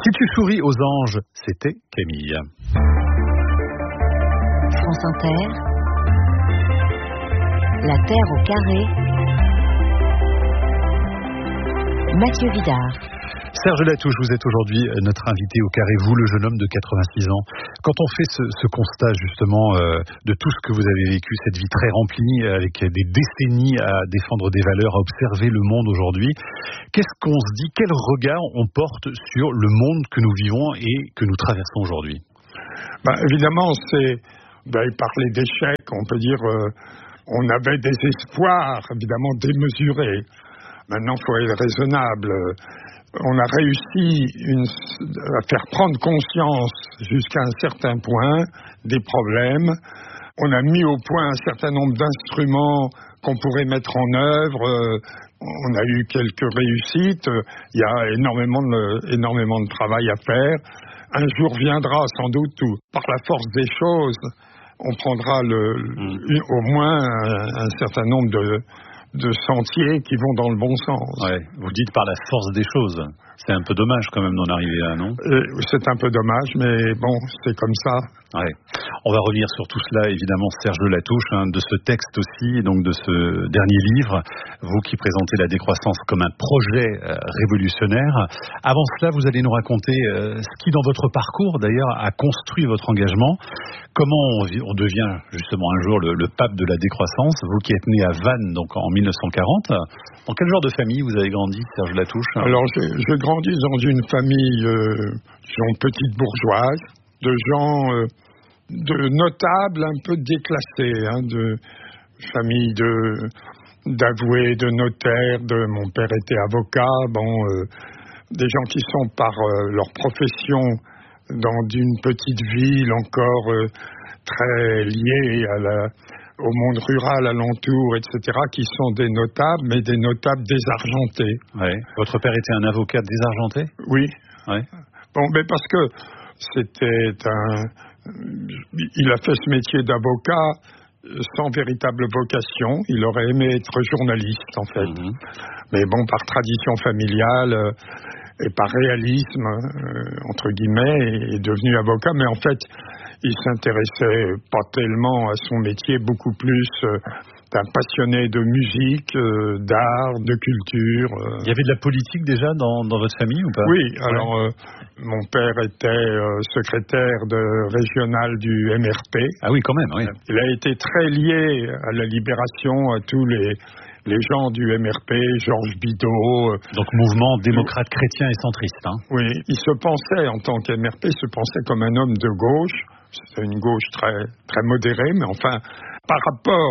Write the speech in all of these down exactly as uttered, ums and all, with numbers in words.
Si tu souris aux anges, c'était Camille. France Inter, la Terre au carré, Mathieu Vidard. Serge Latouche, vous êtes aujourd'hui notre invité au carré, vous, le jeune homme de quatre-vingt-six ans. Quand on fait ce, ce constat justement euh, de tout ce que vous avez vécu, cette vie très remplie, avec des décennies à défendre des valeurs, à observer le monde aujourd'hui, qu'est-ce qu'on se dit, quel regard on porte sur le monde que nous vivons et que nous traversons aujourd'hui? Ben, évidemment, c'est ben, parler d'échecs, on peut dire, euh, on avait des espoirs, évidemment démesurés. Maintenant, il faut être raisonnable. On a réussi une, à faire prendre conscience jusqu'à un certain point des problèmes. On a mis au point un certain nombre d'instruments qu'on pourrait mettre en œuvre. On a eu quelques réussites. Il y a énormément de, énormément de travail à faire. Un jour viendra sans doute où, par la force des choses, on prendra le, mmh. au moins un, un certain nombre de... de sentiers qui vont dans le bon sens. Ouais, vous dites par la force des choses. C'est un peu dommage quand même d'en arriver là, non? euh, C'est un peu dommage, mais bon, c'est comme ça. Ouais. On va revenir sur tout cela, évidemment, Serge Latouche, hein, de ce texte aussi, donc de ce dernier livre, vous qui présentez la décroissance comme un projet euh, révolutionnaire. Avant cela, vous allez nous raconter euh, ce qui, dans votre parcours, d'ailleurs, a construit votre engagement. Comment on, on devient, justement, un jour le, le pape de la décroissance, vous qui êtes né à Vannes, donc en mille neuf cent quarante. Dans quel genre de famille vous avez grandi, Serge Latouche? Alors, j'ai, j'ai grandi dans une famille, euh, disons, petite bourgeoise, de gens, euh, de notables un peu déclassés, hein, de famille de, d'avoués, de notaires, de, mon père était avocat, bon, euh, des gens qui sont par euh, leur profession dans une petite ville encore euh, très liée à la... au monde rural alentour, et cetera, qui sont des notables, mais des notables désargentés. Ouais. Votre père était un avocat désargenté? Oui. Ouais. Bon, mais parce que c'était un... Il a fait ce métier d'avocat sans véritable vocation. Il aurait aimé être journaliste, en fait. Mmh. Mais bon, par tradition familiale et par réalisme, euh, entre guillemets, est devenu avocat. Mais en fait, il s'intéressait pas tellement à son métier, beaucoup plus euh, d'un passionné de musique, euh, d'art, de culture. Euh. Il y avait de la politique déjà dans, dans votre famille ou pas? Oui, alors ouais. euh, mon père était euh, secrétaire de, régional du M R P. Ah oui, quand même, oui. Il a été très lié à la libération, à tous les... les gens du M R P, Georges Bidault. Donc mouvement démocrate chrétien et centriste. Hein. Oui, il se pensait, en tant qu'M R P, se pensait comme un homme de gauche. C'était une gauche très, très modérée, mais enfin, par rapport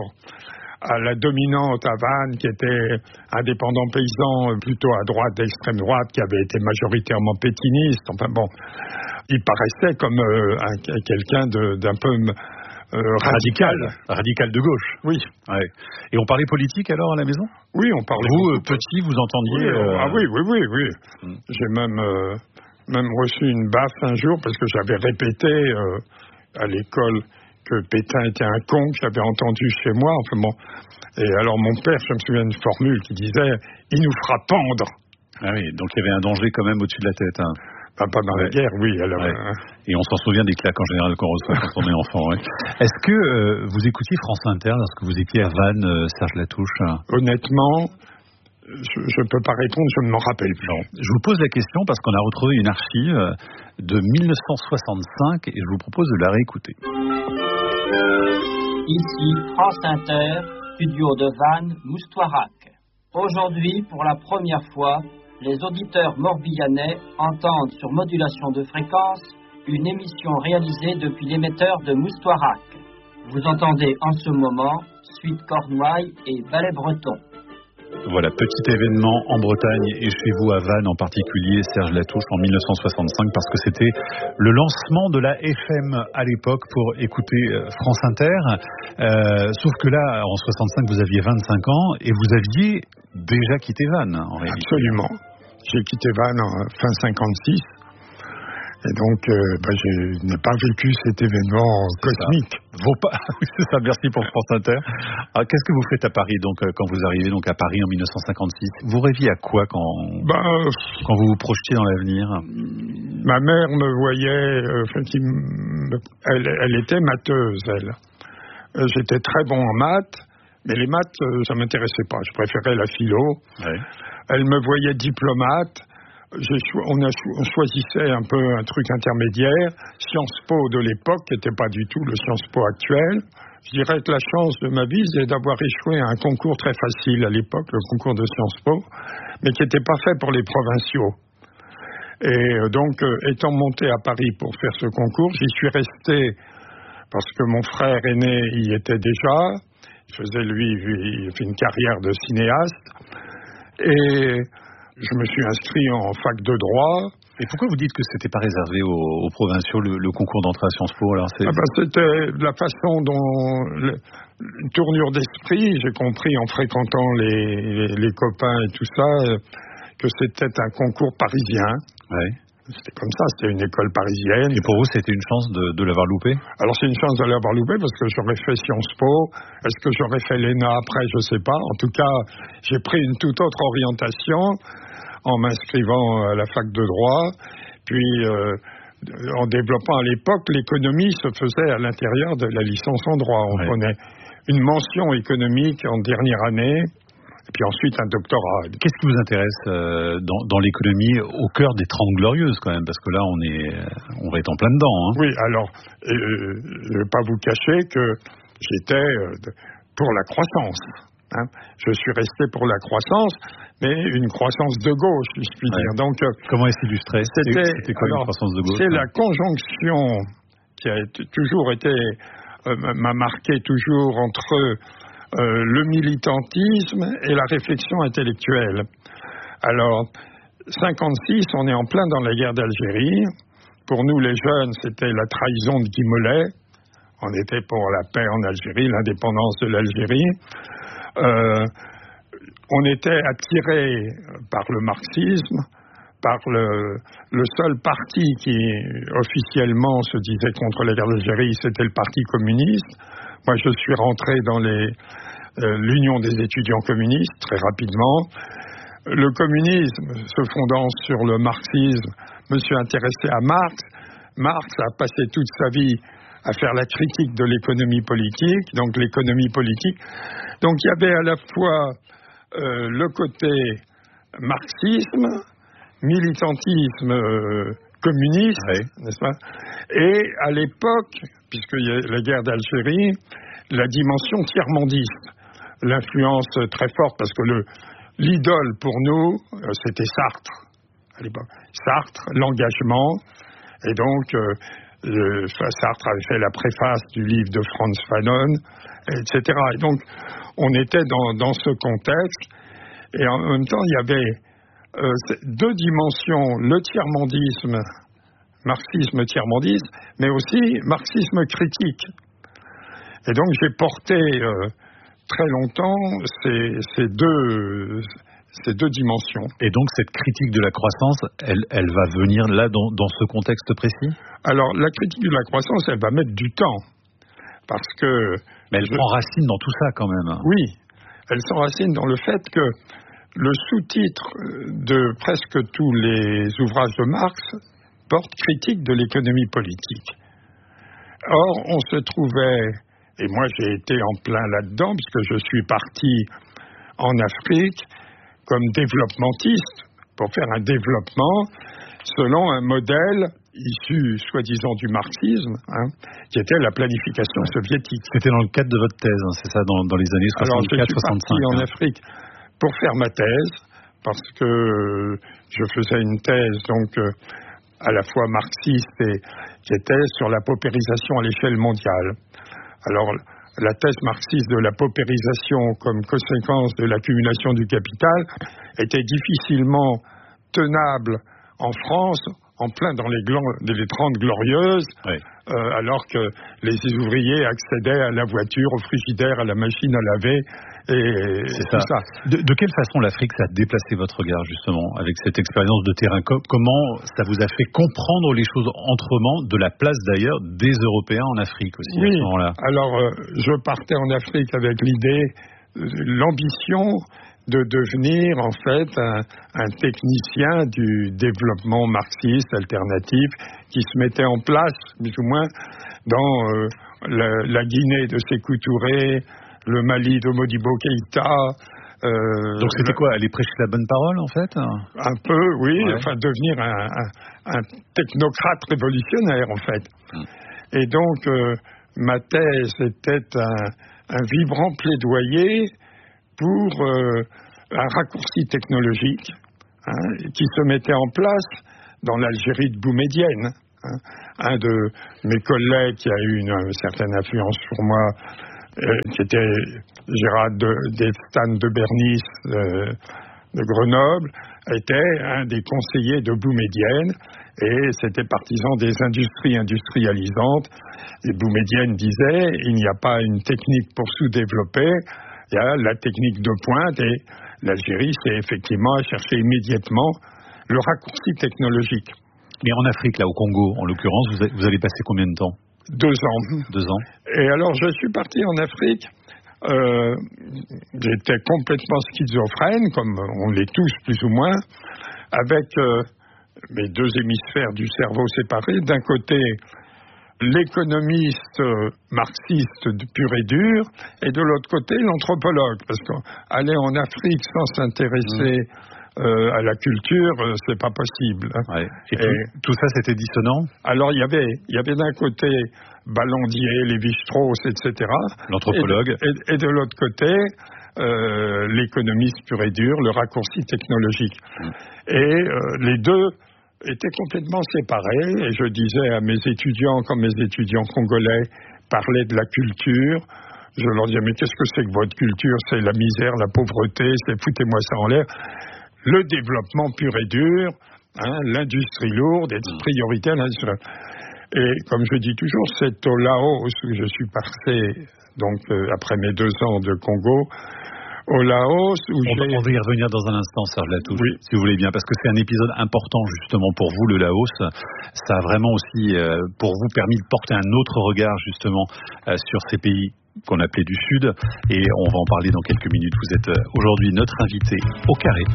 à la dominante à Vannes, qui était indépendant paysan, plutôt à droite, d'extrême droite, qui avait été majoritairement pétiniste, enfin bon, il paraissait comme euh, un, quelqu'un de, d'un peu... Euh, radical. radical. Radical de gauche. Oui. Ouais. Et on parlait politique alors à la maison? Oui, on parlait. Vous, euh, petit, vous entendiez... Oui, euh... Ah oui, oui, oui, oui. Mm. J'ai même, euh, même reçu une baffe un jour parce que j'avais répété euh, à l'école que Pétain était un con, que j'avais entendu chez moi. Enfin bon. Et alors mon père, je me souviens d'une formule qui disait « Il nous fera pendre ». Ah oui, donc il y avait un danger quand même au-dessus de la tête. Hein. Pas, pas dans ouais. la guerre, oui. Alors, ouais. hein. Et on s'en souvient des claques en général qu'on reçoit quand on est enfant. Ouais. Est-ce que euh, vous écoutiez France Inter lorsque vous étiez à Vannes, euh, Serge Latouche? Honnêtement, je ne peux pas répondre, je ne m'en rappelle plus. Non. Je vous pose la question parce qu'on a retrouvé une archive de mille neuf cent soixante-cinq et je vous propose de la réécouter. Ici France Inter, studio de Vannes, Moustoirac. Aujourd'hui, pour la première fois, les auditeurs morbihanais entendent sur modulation de fréquence une émission réalisée depuis l'émetteur de Moustoirac. Vous entendez en ce moment Suite Cornouailles et Ballet Breton. Voilà, petit événement en Bretagne et chez vous à Vannes en particulier, Serge Latouche, en mille neuf cent soixante-cinq, parce que c'était le lancement de la F M à l'époque pour écouter France Inter. Euh, sauf que là, en soixante-cinq, vous aviez vingt-cinq ans et vous aviez déjà quitté Vannes, en réalité. Absolument. J'ai quitté Vannes en fin cinquante-six. Et donc, euh, bah, je n'ai pas vécu cet événement c'est cosmique. Vos pas... c'est ça, merci pour France Inter. Alors, qu'est-ce que vous faites à Paris, donc, quand vous arrivez donc, à Paris en mille neuf cent cinquante-six? Vous rêviez à quoi quand, bah, quand vous vous projetiez dans l'avenir? Ma mère me voyait, euh, enfin, qui me, elle, elle était matheuse, elle. Euh, j'étais très bon en maths, mais les maths, euh, ça m'intéressait pas. Je préférais la philo. Ouais. Elle me voyait diplomate. J'ai cho- on, a cho- on choisissait un peu un truc intermédiaire. Sciences Po de l'époque, qui n'était pas du tout le Sciences Po actuel. Je dirais que la chance de ma vie, c'est d'avoir échoué à un concours très facile à l'époque, le concours de Sciences Po, mais qui n'était pas fait pour les provinciaux. Et euh, donc, euh, étant monté à Paris pour faire ce concours, j'y suis resté parce que mon frère aîné y était déjà. Il faisait, lui, il fait une carrière de cinéaste. Et je me suis inscrit en fac de droit. Et pourquoi vous dites que c'était pas réservé aux, aux provinciaux, le, le concours d'entrée à Sciences Po? Alors c'est... Ah ben, c'était la façon dont, le, une tournure d'esprit, j'ai compris en fréquentant les, les, les copains et tout ça, euh, que c'était un concours parisien. Ouais. C'était comme ça, c'était une école parisienne. Et pour vous, c'était une chance de, de l'avoir loupé? Alors c'est une chance de l'avoir loupé parce que j'aurais fait Sciences Po. Est-ce que j'aurais fait l'E N A après? Je sais pas. En tout cas, j'ai pris une toute autre orientation en m'inscrivant à la fac de droit. Puis, euh, en développant à l'époque, l'économie se faisait à l'intérieur de la licence en droit. On ouais. prenait une mention économique en dernière année. Et puis ensuite un doctorat. Qu'est-ce qui vous intéresse euh, dans, dans l'économie au cœur des Trente Glorieuses quand même? Parce que là, on est, on va être en plein dedans. Hein. Oui, alors, euh, je ne vais pas vous cacher que j'étais euh, pour la croissance. Hein. Je suis resté pour la croissance, mais une croissance de gauche, si je puis ouais. dire. Donc, euh, comment est-ce illustré? C'était, c'était quoi alors, une croissance de gauche? C'est hein. la conjonction qui a été, toujours été, euh, m'a marqué toujours entre Euh, le militantisme et la réflexion intellectuelle. Alors, cinquante-six, on est en plein dans la guerre d'Algérie. Pour nous, les jeunes, c'était la trahison de Guy Mollet. On était pour la paix en Algérie, l'indépendance de l'Algérie. Euh, on était attirés par le marxisme, par le, le seul parti qui officiellement se disait contre la guerre d'Algérie, c'était le Parti communiste. Moi, je suis rentré dans les, euh, l'Union des étudiants communistes très rapidement. Le communisme, se fondant sur le marxisme, me suis intéressé à Marx. Marx a passé toute sa vie à faire la critique de l'économie politique, donc l'économie politique. Donc il y avait à la fois euh, le côté marxisme, militantisme euh, communiste, oui. n'est-ce pas? Et à l'époque, puisqu'il y a la guerre d'Algérie, la dimension tiers-mondiste, l'influence très forte, parce que le, l'idole pour nous, euh, c'était Sartre, à l'époque. Sartre, l'engagement, et donc euh, le, Sartre avait fait la préface du livre de Franz Fanon, et cetera. Et donc, on était dans, dans ce contexte, et en même temps, il y avait euh, deux dimensions, le tiers-mondisme, marxisme tiers-mondisme, mais aussi marxisme critique. Et donc j'ai porté euh, très longtemps ces, ces, deux, ces deux dimensions. Et donc cette critique de la croissance, elle, elle va venir là dans, dans ce contexte précis? Alors la critique de la croissance, elle va mettre du temps. Parce que... Mais elle je... prend racine dans tout ça quand même. Oui, elle s'enracine dans le fait que le sous-titre de presque tous les ouvrages de Marx porte critique de l'économie politique. Or, on se trouvait, et moi j'ai été en plein là-dedans, puisque je suis parti en Afrique comme développementiste, pour faire un développement selon un modèle issu, soi-disant, du marxisme, hein, qui était la planification soviétique. C'était dans le cadre de votre thèse, hein, c'est ça, dans, dans les années soixante-quatre soixante-cinq. Alors, je suis parti hein. en Afrique pour faire ma thèse, parce que je faisais une thèse, donc... Euh, à la fois marxiste et qui était sur la paupérisation à l'échelle mondiale. Alors, la thèse marxiste de la paupérisation comme conséquence de l'accumulation du capital était difficilement tenable en France, en plein dans les, glan- les Trente Glorieuses, oui. euh, alors que les ouvriers accédaient à la voiture, au frigidaire, à la machine à laver, et c'est tout ça. ça. De, de quelle façon l'Afrique, ça a déplacé votre regard, justement, avec cette expérience de terrain? Comment ça vous a fait comprendre les choses autrement, de la place d'ailleurs des Européens en Afrique aussi, oui. à ce moment-là? Alors, euh, je partais en Afrique avec l'idée, euh, l'ambition de devenir en fait un, un technicien du développement marxiste alternatif qui se mettait en place, plus ou moins, dans euh, la, la Guinée de Sékou Touré, le Mali de Modibo Keïta. Euh, Donc c'était quoi, aller prêcher la bonne parole en fait? Un peu, oui, ouais. Enfin devenir un, un, un technocrate révolutionnaire en fait. Mmh. Et donc euh, ma thèse était un, un vibrant plaidoyer pour euh, un raccourci technologique hein, qui se mettait en place dans l'Algérie de Boumedienne. Hein. Un de mes collègues qui a eu une, une certaine influence sur moi, euh, qui était Gérard de, d'Estan de Bernis euh, de Grenoble, était un des conseillers de Boumedienne et c'était partisan des industries industrialisantes. Et Boumedienne disait, il n'y a pas une technique pour sous-développer, il y a la technique de pointe et l'Algérie s'est effectivement cherché immédiatement le raccourci technologique. Mais en Afrique, là, au Congo, en l'occurrence, vous, a, vous allez passer combien de temps? Deux ans. Deux ans. Et alors, je suis parti en Afrique. Euh, j'étais complètement schizophrène, comme on l'est tous plus ou moins, avec euh, mes deux hémisphères du cerveau séparés. D'un côté, l'économiste marxiste pur et dur, et de l'autre côté, l'anthropologue. Parce qu'aller en Afrique sans s'intéresser mmh. euh, à la culture, euh, c'est pas possible. Ouais. Et, et tout, tout ça, c'était dissonant? Alors, il y avait, il y avait d'un côté Ballandier, Lévi-Strauss, et cetera. L'anthropologue. Et de, et, et de l'autre côté, euh, l'économiste pur et dur, le raccourci technologique. Mmh. Et euh, les deux étaient complètement séparés, et je disais à mes étudiants, quand mes étudiants congolais parlaient de la culture, je leur disais, mais qu'est-ce que c'est que votre culture? C'est la misère, la pauvreté, c'est foutez-moi ça en l'air. Le développement pur et dur, hein, l'industrie lourde est prioritaire. Et comme je dis toujours, c'est au Laos où je suis passé, donc euh, après mes deux ans de Congo, au Laos où on, j'ai... on va y revenir dans un instant, Serge Latouche, oui. si vous voulez bien, parce que c'est un épisode important justement pour vous, le Laos. Ça a vraiment aussi, euh, pour vous, permis de porter un autre regard justement euh, sur ces pays qu'on appelait du Sud, et on va en parler dans quelques minutes. Vous êtes euh, aujourd'hui notre invité au Carré.